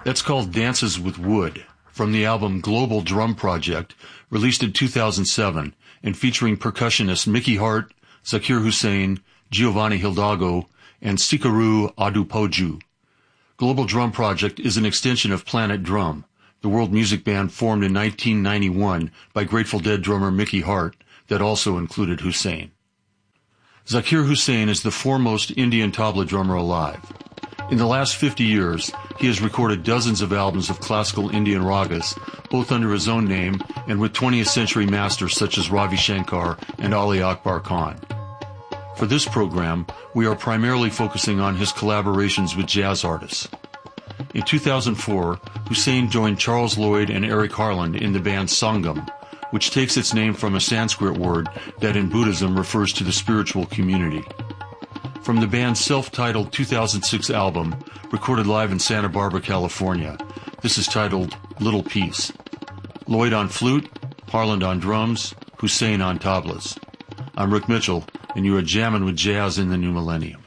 That's called Dances with Wood, from the album Global Drum Project, released in 2007, and featuring percussionists Mickey Hart, Zakir Hussain, Giovanni Hidalgo, and Sikaru Adupoju. Global Drum Project is an extension of Planet Drum, the world music band formed in 1991 by Grateful Dead drummer Mickey Hart that also included Hussain. Zakir Hussain is the foremost Indian tabla drummer alive. In the last 50 years, he has recorded dozens of albums of classical Indian ragas, both under his own name and with 20th century masters such as Ravi Shankar and Ali Akbar Khan. For this program, we are primarily focusing on his collaborations with jazz artists. In 2004, Hussain joined Charles Lloyd and Eric Harland in the band Sangam, which takes its name from a Sanskrit word that in Buddhism refers to the spiritual community. From the band's self-titled 2006 album, recorded live in Santa Barbara, California, this is titled Little Piece. Lloyd on flute, Harland on drums, Hussain on tablas. I'm Rick Mitchell, and you are jamming with jazz in the new millennium.